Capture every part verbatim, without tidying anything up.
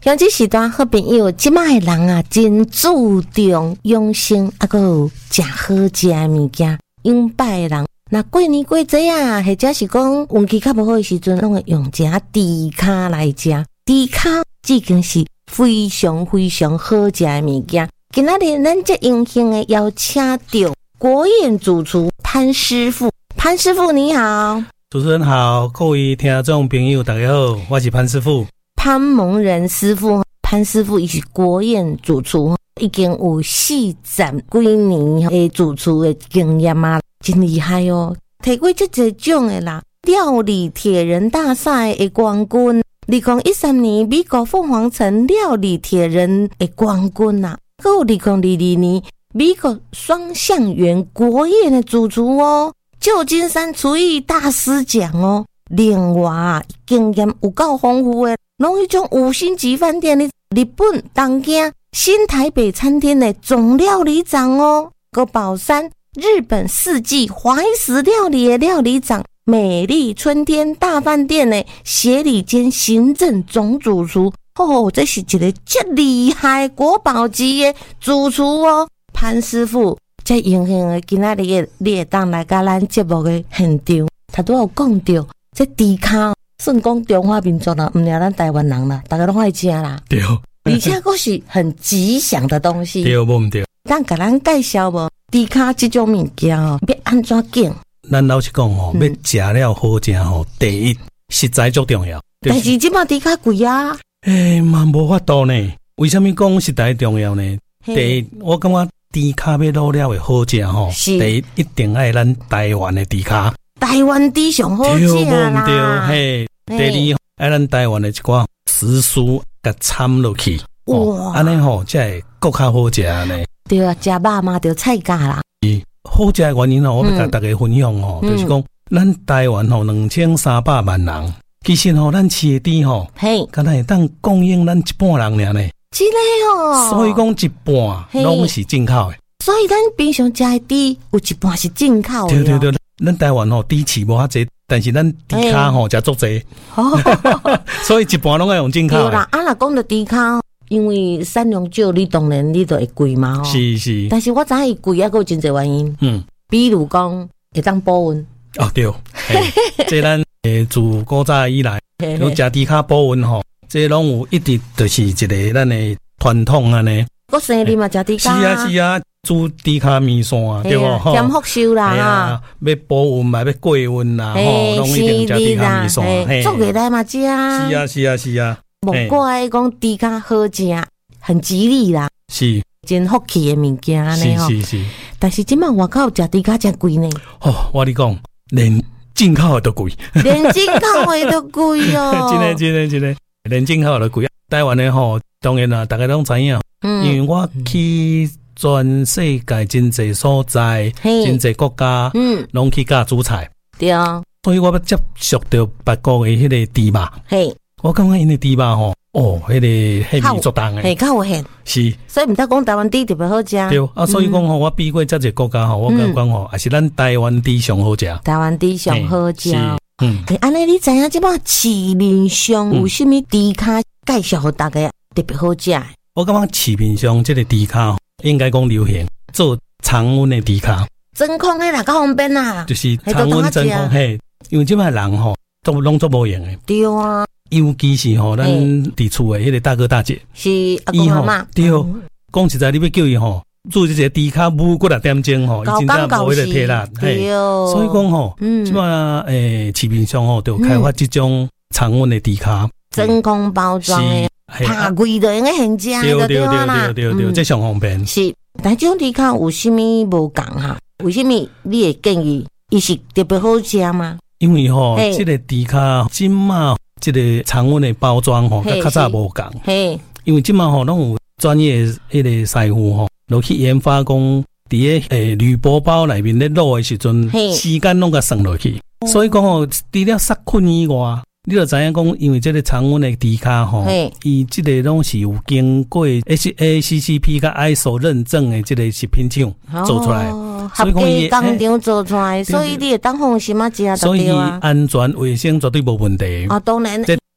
像这时段好朋友，即卖人啊，真注重养生，啊个有食好食的物件，拥拜人。那过年过节啊，或者是讲运气较不好的时阵，拢会用这猪脚来食。猪脚已经是非常非常好食的物件。今仔日咱这荣幸的邀请到国宴主厨潘师傅，潘师傅你好。 主持人好，各位听众朋友大家好，我是潘师傅。 潘蒙仁师傅，潘师傅伊是国宴主厨，已经有四十几年的主厨的经验啊，真厉害哦！摕过这侪奖的啦，料理铁人大赛的冠军，二零一三年美国凤凰城料理铁人的冠军啦，还有二零二二年美国双橡园国宴的主厨哦，旧金山厨艺大师奖哦。另外啊，经验有够丰富的。拢迄种五星级饭店的日本东京新台北餐厅的总料理长哦，个宝山日本四季怀石料理的料理长，美丽春天大饭店的协理兼行政总主厨哦，这是一个极厉害国宝级的主厨哦，潘师傅。这荣幸的今仔日你会当来到咱节目的现场，他都有讲到这猪脚。算讲中华民族啦，唔了咱台湾人啦，大家都爱食啦。 对， 而且佫是很吉祥的东西。 对，无唔对。 咱甲咱介绍无，猪脚这种物件哦，要安怎拣？ 咱老实讲吼，要食了好食吼，第一食材最重要。 但是即马猪脚贵啊。 诶，嘛无法度呢。为什么讲食材重要呢？第一，我感觉猪脚要卤了会好食吼，第一一定爱咱台湾的猪脚。台湾猪上好食啦。对，对，嘿。第二，爱咱台湾的一寡时蔬甲掺落去，哇，安尼吼才会更较好食呢。 对啊，食肉嘛就菜价啦。 好食的原因吼，我要甲大家分享吼，就是讲咱台湾吼两千三百万人，其实吼咱饲的猪吼，嘿，敢若会当供应咱一半人尔呢。 真的哦。所以讲一半拢是进口的。 所以咱平常食的猪有一半是进口的。 对对对，咱台湾吼猪饲无遐济。但是咱猪脚吼食足济，所以一半拢爱用进口的。 对啦，啊若讲到猪脚，因为产量少，你当然你就会贵嘛吼。是是。但是我知伊贵啊，还有真侪原因。嗯，比如讲会当保温。 哦对，这咱诶自古早以来，有食猪脚保温吼，这拢有一直就是一个咱的传统安尼。 我生日嘛食猪脚。是啊是啊。煮猪脚面线对无？ 添福寿啦啊，要保温嘛，要过温啦，吼，拢一定食猪脚面线。 做起来嘛食。是啊是啊是啊。 莫怪讲猪脚好食，很吉利啦。是。真福气的物件呢吼。是是是。但是即满外口食猪脚真贵呢。 哦，我跟你讲，连进口的都贵。 连进口的都贵哦。 真的真的真的，连进口的都贵。台湾的吼，当然啦，大家拢知影，因为我去。全世界真侪所在，真侪国家，嗯，拢去教煮菜，对啊。所以我要接触到别国的迄个猪肉，嘿，我感觉因的猪肉吼，哦，迄个迄味足重诶， 嘿，较有限，是。所以毋得讲台湾猪特别好食， 对啊。所以讲吼，我比过遮侪国家吼，我感觉吼，也是咱台湾猪上好食， 台湾猪上好食。嗯，安尼你知影即摆市面上有啥物猪脚介绍互大家特别好食？ 我感觉市面上即个猪脚。应该讲流行做常温的猪脚， 真空的啦，较方便啦。 就是常温真空嘿，因为即摆人吼都拢做无用的。对啊，尤其是吼咱伫厝的迄个大哥大姐，是阿公阿嬷。对，讲实在，你要叫伊吼做这个猪脚母骨力点钟吼，伊真正无迄个体力。对，所以讲吼，即摆诶市面上吼都开发这种常温的猪脚， 真空包装的。拍贵的应该很正的对啦， 对对对，这上方便是。但这种猪脚有啥物无共哈？为什么你会建议伊是特别好食吗？ 因为吼，这个猪脚今嘛，这个常温的包装吼，甲较早无共。嘿，因为今嘛吼，拢有专业迄个师傅吼，落去研发讲，伫个诶铝箔包内面咧卤的时阵，时间拢甲算落去。所以讲吼，除了杀菌以外。你就知影讲，因为这个常温的猪脚吼，伊这个拢是有经过 A C C P 甲 I S O 认证的这个食品厂做出来， 合格工厂做出来，所以你会当放心啊食就对啊。 所以安全卫生绝对无问题。 啊，当然，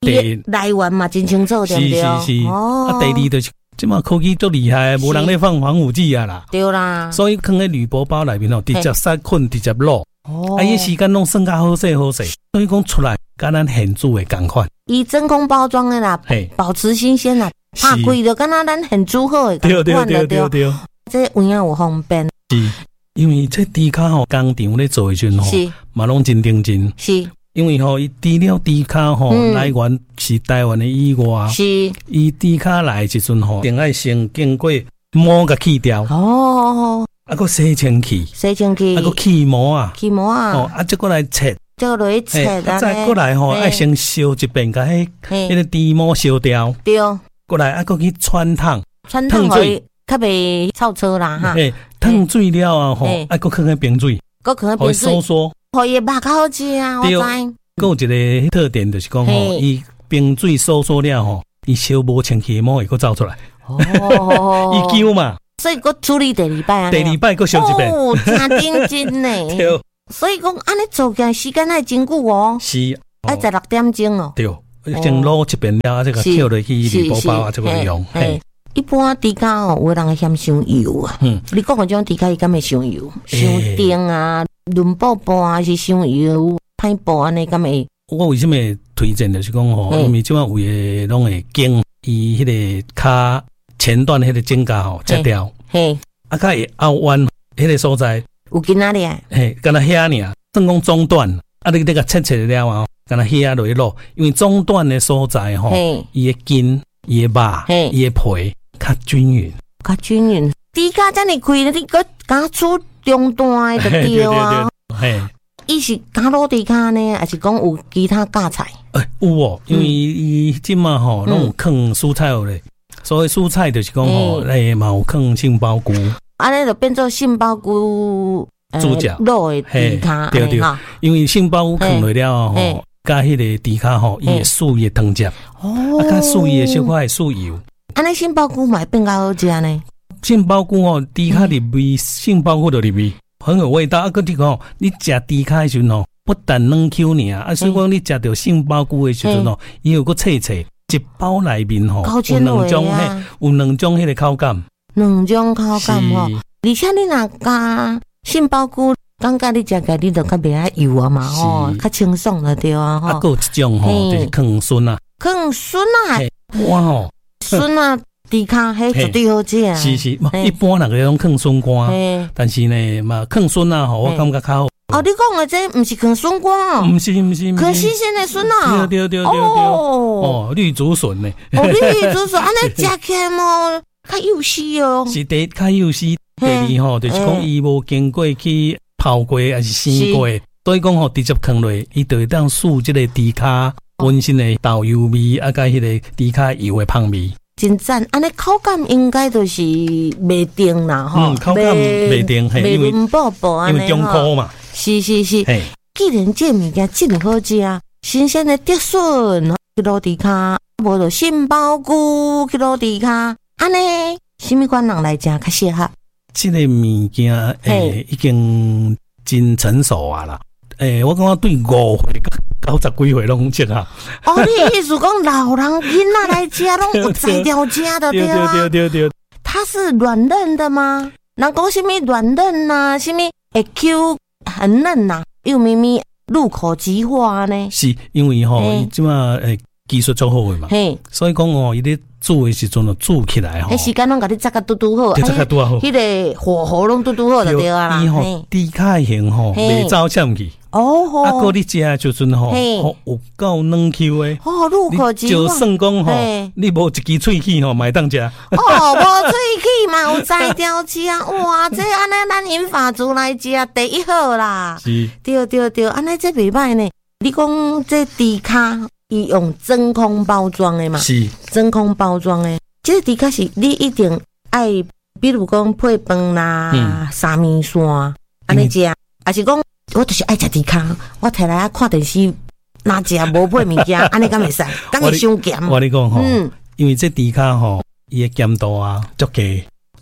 伊来源嘛真清楚，对不对？ 是是是。哦，啊，第二就是即马科技足厉害，无人咧放防腐剂啊啦。 对啦。 所以放喺铝箔包内面吼，直接杀菌，直接落。哦。啊，伊时间拢算较好势好势，所以讲出来敢咱现煮诶共款。 伊真空包装诶啦，保持新鲜啦，怕贵就敢若咱现煮好诶共款的对对。这有影有方便。 是。因为这猪脚吼，工厂咧做诶时阵吼，嘛拢真认真。 是。 因为吼，伊除了猪脚吼来源是台湾诶以外， 是。 伊猪脚来诶时阵吼，定爱先经过毛甲去掉。 哦。 啊，个洗清气。 洗清气。 啊，个去毛啊。 去毛啊。 哦，啊，再过来切。 再过来切啊。 再过来吼，爱先烧一遍，甲迄迄个猪毛烧掉。 对。 过来啊，个去穿烫。 穿烫水。较袂臭臭啦哈， 诶，烫水了啊吼，爱搁放喺冰水， 搁放喺冰水， 收缩， 互伊肉较好吃啊，我知。 搁有一个特点就是讲吼，伊冰水收缩了吼，伊烧无清气毛会搁走出来。哦，伊揪嘛， 所以搁处理第二摆啊， 第二摆搁烧一遍。 哦，真认真呢。对，所以讲安尼做起来时间还真久哦。 是， 爱十六点钟哦。 对，先卤一遍了，这个跳落去铝箔包啊，这个用。 一般猪脚哦，有人会嫌伤油啊。嗯，你讲个种猪脚伊敢会伤油、伤丁啊、润薄薄啊，是伤油、歹薄安尼敢会？ 我为什么推荐就是讲吼，因为即马有诶拢会经伊迄个骹前段迄个指甲吼切掉，嘿，啊，甲会后弯迄个所在有筋仔咧， 嘿，敢若遐尔，算讲中段，啊，你你甲切切了啊，敢若遐落去落，因为中段诶所在吼，伊诶筋、伊诶肉、伊诶皮。较均匀， 较均匀。猪脚遮尔开，你搁加出中段的就对啊。嘿，伊是加卤猪脚呢，还是讲有其他教材？ 诶，有哦，因为伊即马吼拢有放蔬菜咧，所以蔬菜就是讲吼，诶嘛有放杏鲍菇， 安尼就变做杏鲍菇主角卤的猪脚， 对对。因为杏鲍菇放落了吼，加迄个猪脚吼，伊会素伊的汤汁，哦，啊，加素伊的小块素油。 安尼杏鲍菇嘛变较好食呢。 杏鲍菇哦，猪脚入味，杏鲍菇就入味，很有味道。啊，佮你讲，你食猪脚的时阵哦，不但软 Q 尔，啊，所以讲你食到杏鲍菇的时阵哦，伊有个脆脆，一包内面吼有两种嘿，有两种迄个口感， 两种口感吼。而且你若加杏鲍菇，感觉你食起来你就较袂爱油啊嘛吼，较清爽了对啊吼。 啊，佮有一种吼就是炕笋啊， 炕笋啊， 哇吼。 笋啊，猪脚迄绝对好食啊！ 是是，一般人个种炕笋干，但是呢嘛炕笋啊，吼，我感觉较好。 哦，你讲的这不是炕笋干哦， 不是不是， 可新鲜的笋啊！ 对对对对对，哦，绿竹笋呢？ 哦，绿竹笋，安尼食起来嘛，较幼细哦。 是第较幼细，第二吼就是讲伊无经过去泡过还是生过，所以讲吼直接放落，伊就会当素即个猪脚。温馨的豆油味，啊，甲迄个猪脚油的香味， 真赞！安尼口感应该就是袂定啦，吼、 嗯，口感袂定， 嘿，因为薄薄安尼， 因为中科嘛， 是是是。既然这物件这么好食，新鲜的竹笋，去卤猪脚，无就杏鲍菇去卤猪脚，安尼，什么款人来食较适合？ 这个物件诶，已经真成熟啊啦。诶，我感觉对五岁到九十几岁拢适合。 哦，你意思讲老人囡仔来吃拢有才调吃的对啊？ 对对对对。 它是软嫩的吗？人讲什么软嫩呐？什么会 Q 很嫩呐？又咪咪入口即化呢？ 是因为吼，伊即马诶技术做好诶嘛，所以讲哦，伊咧煮诶时阵就煮起来吼。 迄时间拢甲你炸甲嘟嘟好， 炸甲嘟好， 迄个火候拢嘟嘟好就对啊啦。 伊吼猪脚型吼，袂走呛去。哦，啊，个你食诶时阵吼，有够软 Q 诶。 哦，入口即化。 就算讲吼，你无一支喙齿吼，嘛会当食。 哦，无喙齿嘛有才调吃啊！哇，这安尼咱银发族来食第一好啦。 是。 对对对，安尼这袂歹呢。你讲这猪脚。伊用真空包装的嘛， 是真空包装的。这个猪脚是你一定爱，比如讲配饭啦、嗯、三面线安尼食，还是讲我就是爱食猪脚，我摕来看电视，哪食无配物件，安尼敢袂使，敢会伤咸。 我你讲吼，嗯，因为这猪脚吼，伊的咸度啊足低，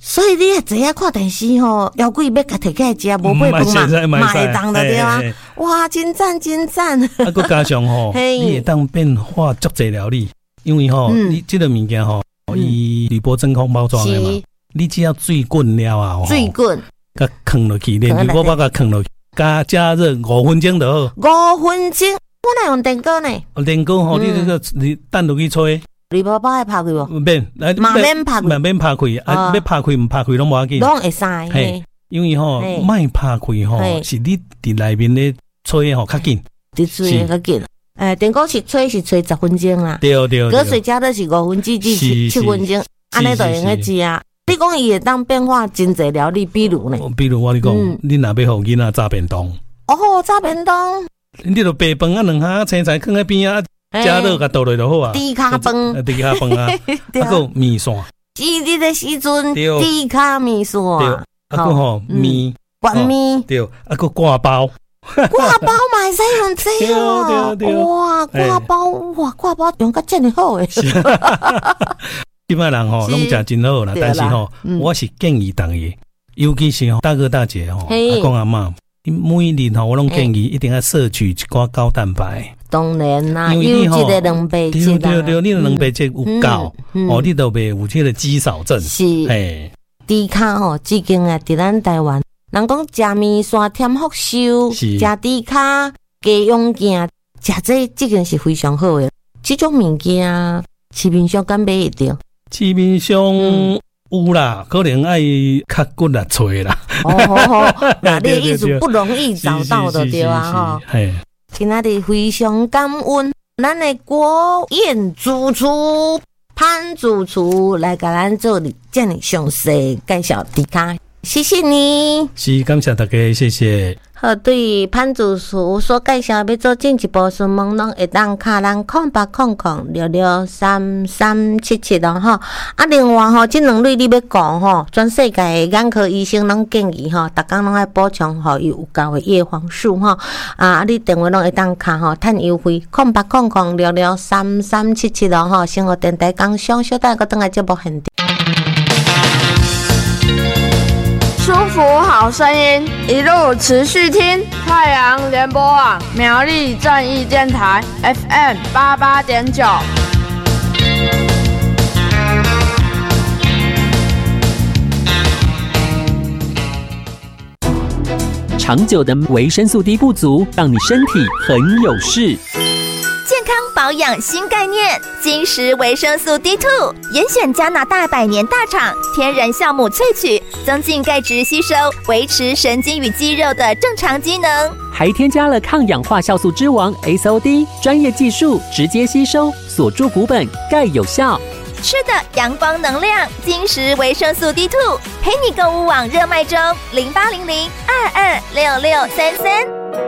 所以你也坐遐看电视吼，妖怪要甲摕起来食，无买饭嘛，嘛会当的对啊！哇，真赞真赞！啊， 佮加上吼，你会当变化足侪料理，因为吼，你即个物件吼，伊铝箔真空包装的嘛，你只要水滚了啊， 水滚， 甲放落去，连铝箔包甲放落去，加加热五分钟就好。 五分钟，我哪用电锅呢？ 电锅吼，你这个你等落去吹。 铝箔包会拍开无？ 免， 嘛免拍开， 嘛免拍开，啊，要拍开唔拍开拢无要紧， 拢会使。 嘿，因为吼，莫拍开吼，是你伫内面咧吹吼较紧， 伫吹较紧。诶，电锅是吹是吹十分钟啦， 对对。 隔水加热是五分至至七分钟，安尼就用个食啊。你讲伊会当变化真侪料理，比如呢？ 比如我你讲，你若要互囡仔炸便当， 哦，炸便当， 你著白饭啊，两下青菜放喺边啊。加热甲倒落就好啊， 猪脚饭， 猪脚饭啊，啊个面线， 记日的时阵，猪脚面线， 啊个吼面， 拌面， 对，啊个挂包， 挂包嘛会使用这哦，哇，挂包哇，挂包用甲真哩好诶， 一般人吼拢食真好啦，但是吼，我是建议大家，尤其是吼大哥大姐吼，阿公阿嬷。每日吼，我拢建议一定要摄取一寡高蛋白。 当然啦，因为你吼，这个蛋白质对对对，你的蛋白质有够，哦，你都袂有这个肌少症。 是，哎，猪脚吼，至今啊，伫咱台湾，人讲食面线添福寿，食猪脚加用件，食这这个是非常好的。这种物件，市面上敢买会到？ 市面上。有啦，可能爱较骨力吹啦。 哦哦，那你的意思不容易找到的对啊哈。今仔日非常感恩咱的国宴主厨潘主厨来甲咱做这样详细介绍猪脚，谢谢你。 是，感谢大家，谢谢。 好，对于潘主厨所介绍要做进一步询问，拢会当卡咱空八空空六六三三七七咯吼。啊，另外吼，这两类你要讲吼，全世界的眼科医生拢建议吼，逐工拢爱补充吼，伊有够的叶黄素吼。啊，你电话拢会当卡吼，趁优惠空八空空六六三三七七咯吼。生活电台讲小小等个等来节目现场。 舒服好声音，一路持续听太阳联播网苗栗正义电台 F M 八八点九。 长久的维生素 D 不足，让你身体很有事。 健康保养新概念，金石维生素 D 二 严选加拿大百年大厂天然酵母萃取，增进钙质吸收，维持神经与肌肉的正常机能， 还添加了抗氧化酵素之王 S O D 专业技术，直接吸收，锁住骨本，钙有效。 吃的阳光能量，金石维生素 D 二 陪你购物网热卖中，零八零零二二六六三三。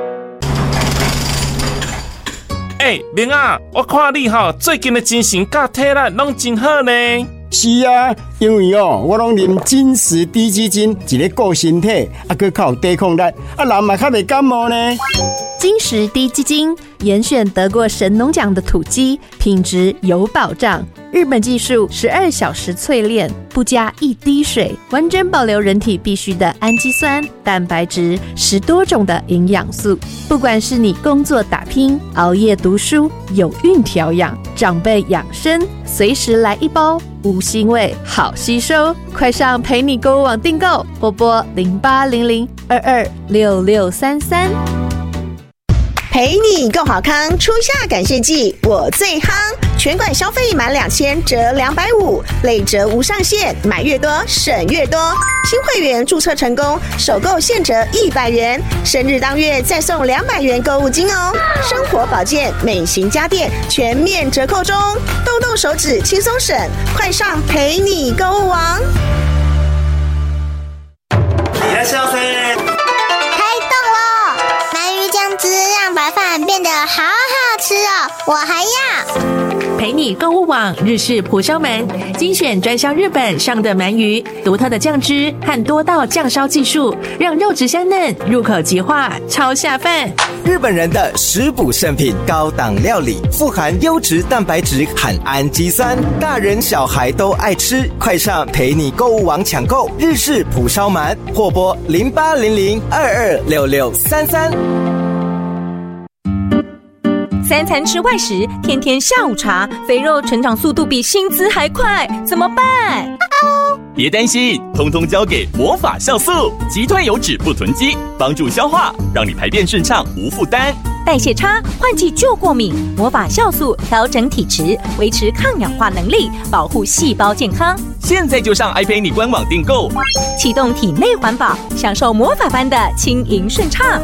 哎，明啊，我看你吼最近的精神甲体力拢真好呢。 是啊，因为哦，我拢啉金石低基金，一个顾身体，啊，佮较有抵抗力，啊，人嘛较袂感冒呢。 金石低基金严选得过神农奖的土鸡，品质有保障。日本技术十二小时淬炼，不加一滴水，完整保留人体必需的氨基酸、蛋白质，十多种的营养素。不管是你工作打拼、熬夜读书、有孕调养、长辈养生，随时来一包，无腥味，好吸收。快上陪你购物网订购，拨拨零八零零二二六六三三。 陪你够好康，初夏感谢季我最夯，全馆消费满两千折两百五，累折无上限，买越多省越多。新会员注册成功，首购现折一百元，生日当月再送两百元购物金哦。生活保健、美型家电全面折扣中，动动手指轻松省，快上陪你购物网。 いらっしゃいませ。 开动喽！鳗鱼酱汁让白饭变得好好吃。 吃哦，我还要。 陪你购物网日式蒲烧鳗，精选专销日本上的鳗鱼，独特的酱汁和多道酱烧技术，让肉质香嫩，入口即化，超下饭。 日本人的食补圣品，高档料理，富含优质蛋白质和氨基酸，大人小孩都爱吃。快上陪你购物网抢购日式蒲烧鳗，或拨零八零零二二六六三三。 三餐吃外食，天天下午茶，肥肉成长速度比薪资还快，怎么办？ 别担心，通通交给魔法酵素，击退油脂不囤积，帮助消化，让你排便顺畅无负担。 代谢差，换季就过敏，魔法酵素调整体质，维持抗氧化能力，保护细胞健康。 现在就上爱陪你官网订购， 启动体内环保，享受魔法般的轻盈顺畅。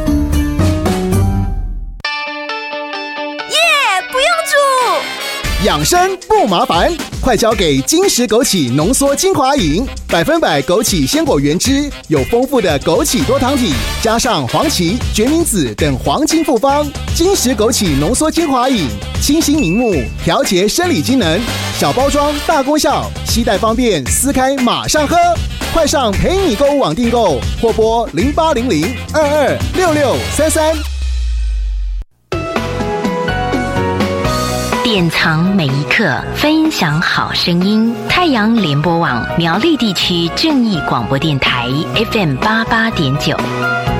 养生不麻烦，快交给金石枸杞浓缩精华饮，百分百枸杞鲜果原汁，有丰富的枸杞多糖体，加上黄芪、决明子等黄金复方。金石枸杞浓缩精华饮，清新明目，调节生理机能，小包装大功效，携带方便，撕开马上喝。快上陪你购物网订购，或拨零八零零二二六六三三。 典藏每一刻，分享好声音。太阳联播网苗栗地区正义广播电台 F M 八八点九。